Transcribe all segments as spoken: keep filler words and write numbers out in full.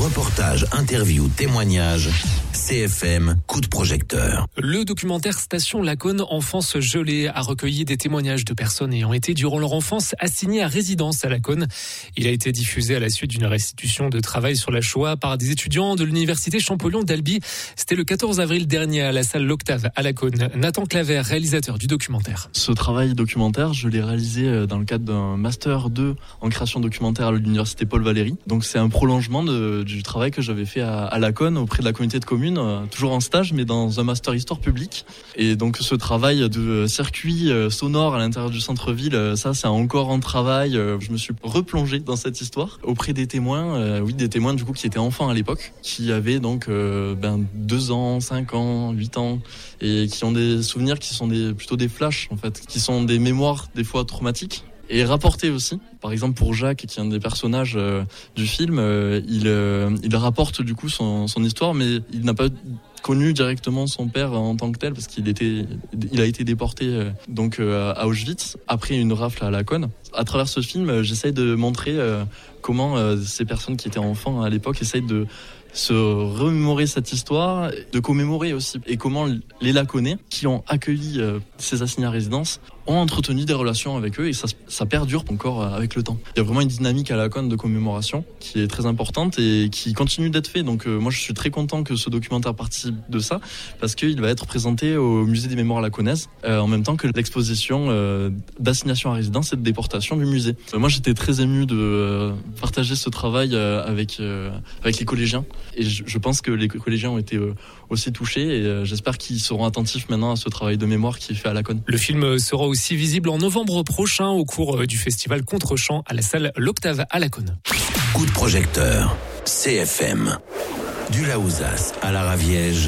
Reportages, interviews, témoignages. C F M, coup de projecteur. Le documentaire Station Lacaune, enfance gelée, a recueilli des témoignages de personnes ayant été, durant leur enfance, assignées à résidence à Lacaune. Il a été diffusé à la suite d'une restitution de travail sur la Shoah par des étudiants de l'université Champollion d'Albi. C'était le quatorze avril dernier à la salle L'Octave à Lacaune. Nathan Claver, réalisateur du documentaire. Ce travail documentaire, je l'ai réalisé dans le cadre d'un master deux en création documentaire à l'université Paul Valéry. Donc c'est un prolongement de, du travail que j'avais fait à, à Lacaune auprès de la communauté de communes, toujours en stage, mais dans un master histoire publique. Et donc ce travail de circuit sonore à l'intérieur du centre-ville, ça c'est encore en travail. Je me suis replongé dans cette histoire auprès des témoins, euh, oui des témoins du coup qui étaient enfants à l'époque, qui avaient donc euh, ben deux ans, cinq ans, huit ans, et qui ont des souvenirs qui sont des plutôt des flashs en fait, qui sont des mémoires des fois traumatiques. Et rapporté aussi. Par exemple pour Jacques, qui est un des personnages euh, du film, euh, il, euh, il rapporte du coup son, son histoire, mais il n'a pas connu directement son père en tant que tel, parce qu'il était, il a été déporté euh, donc euh, à Auschwitz après une rafle à Lacaune. À travers ce film, euh, j'essaye de montrer euh, comment euh, ces personnes qui étaient enfants à l'époque essayent de se remémorer cette histoire, de commémorer aussi, et comment les Lacaunais qui ont accueilli euh, ces assignés à résidence ont entretenu des relations avec eux, et ça, ça perdure encore avec le temps. Il y a vraiment une dynamique à Lacaune de commémoration qui est très importante et qui continue d'être fait. Donc euh, moi je suis très content que ce documentaire participe de ça, parce qu'il va être présenté au musée des mémoires lacaunaises euh, en même temps que l'exposition euh, d'assignation à résidence et de déportation du musée. Euh, moi j'étais très ému de euh, partager ce travail euh, avec euh, avec les collégiens, et je, je pense que les collégiens ont été euh, aussi touchés, et euh, j'espère qu'ils seront attentifs maintenant à ce travail de mémoire qui est fait à Lacaune. Le film sera aussi visible en novembre prochain au cours du festival Contre-champ à la salle L'Octave à Lacaune. Coup de projecteur, C F M. Du Laouzas à la Raviège.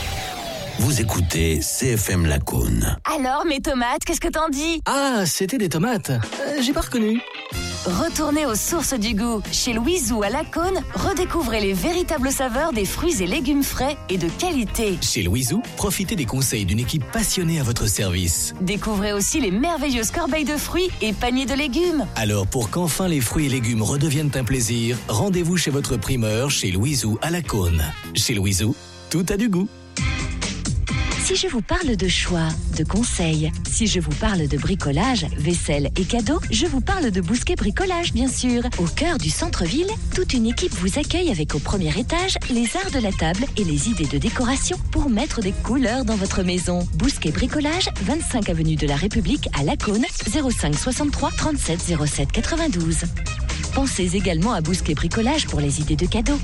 Vous écoutez C F M Lacaune. Alors, mes tomates, qu'est-ce que t'en dis? Ah, c'était des tomates. Euh, j'ai pas reconnu. Retournez aux sources du goût. Chez Louiseau à Lacaune, redécouvrez les véritables saveurs des fruits et légumes frais et de qualité. Chez Louiseau, profitez des conseils d'une équipe passionnée à votre service. Découvrez aussi les merveilleuses corbeilles de fruits et paniers de légumes. Alors, pour qu'enfin les fruits et légumes redeviennent un plaisir, rendez-vous chez votre primeur, chez Louiseau à Lacaune. Chez Louiseau, tout a du goût. Si je vous parle de choix, de conseils, si je vous parle de bricolage, vaisselle et cadeaux, je vous parle de Bousquet Bricolage, bien sûr. Au cœur du centre-ville, toute une équipe vous accueille avec au premier étage les arts de la table et les idées de décoration pour mettre des couleurs dans votre maison. Bousquet Bricolage, vingt-cinq avenue de la République à Lacaune, zéro cinq soixante-trois trente-sept zéro sept quatre-vingt-douze. Pensez également à Bousquet Bricolage pour les idées de cadeaux.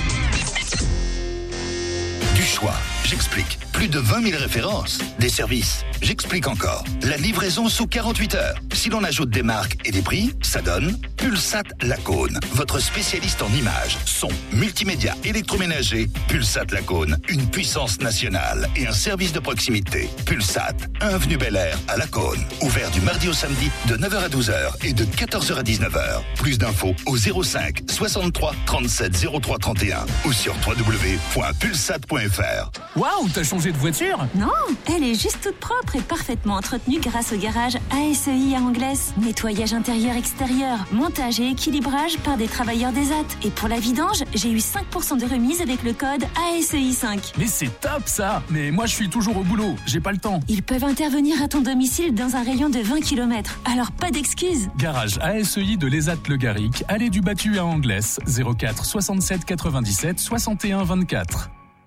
Du choix, j'explique. Plus de vingt mille références. Des services, j'explique encore. La livraison sous quarante-huit heures. Si l'on ajoute des marques et des prix, ça donne Pulsat Lacaune. Votre spécialiste en images, son, multimédia, électroménager. Pulsat Lacaune, une puissance nationale et un service de proximité. Pulsat, un avenue Bel Air à Lacaune. Ouvert du mardi au samedi de neuf heures à douze heures et de quatorze heures à dix-neuf heures. Plus d'infos au zéro cinq soixante-trois trente-sept zéro trois trente et un ou sur w w w point pulsat point f r. Waouh, t'as changé de voiture? Non, elle est juste toute propre et parfaitement entretenue grâce au garage A S E I à Anglaise. Nettoyage intérieur-extérieur, montage et équilibrage par des travailleurs des A T. Et pour la vidange, j'ai eu cinq pour cent de remise avec le code A S E I cinq. Mais c'est top ça! Mais moi je suis toujours au boulot, j'ai pas le temps. Ils peuvent intervenir à ton domicile dans un rayon de vingt kilomètres, alors pas d'excuses. Garage A S E I de l'Esat-Le Garric, allée du Battu à Anglaise, zéro quatre soixante-sept quatre-vingt-dix-sept soixante et un vingt-quatre.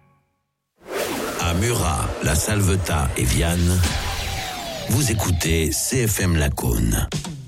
À Murat, La Salvetat et Vianne, vous écoutez C F M Lacaune.